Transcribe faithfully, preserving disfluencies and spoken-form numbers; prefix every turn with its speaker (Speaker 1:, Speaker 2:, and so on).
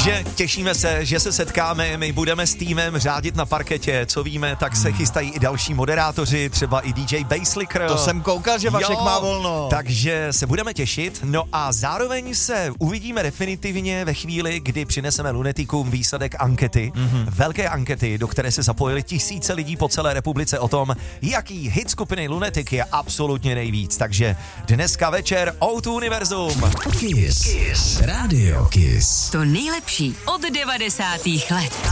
Speaker 1: Takže těšíme se, že se setkáme, my budeme s týmem řádit na parketě, co víme, tak se chystají i další moderátoři, třeba i D J Basslicker.
Speaker 2: To jsem koukal, že Vašek
Speaker 1: Jo,
Speaker 2: má volno.
Speaker 1: Takže se budeme těšit, no a zároveň se uvidíme definitivně ve chvíli, kdy přineseme Lunaticům výsledek ankety, mm-hmm. velké ankety, do které se zapojili tisíce lidí po celé republice o tom, jaký hit skupiny Lunatic je absolutně nejvíc. Takže dneska večer O dva Univerzum.
Speaker 3: Kiss. Kiss. Radio Kiss.
Speaker 4: To nejlepší od devadesátých let.